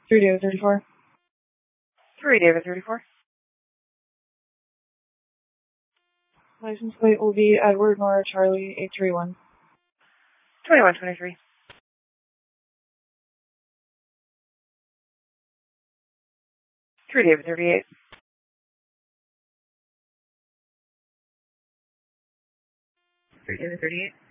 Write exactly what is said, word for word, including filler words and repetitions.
three David thirty-four. three David thirty-four. License plate will be Edward Nora Charlie eight three one. twenty-one twenty-three. three David thirty-eight. three David thirty-eight.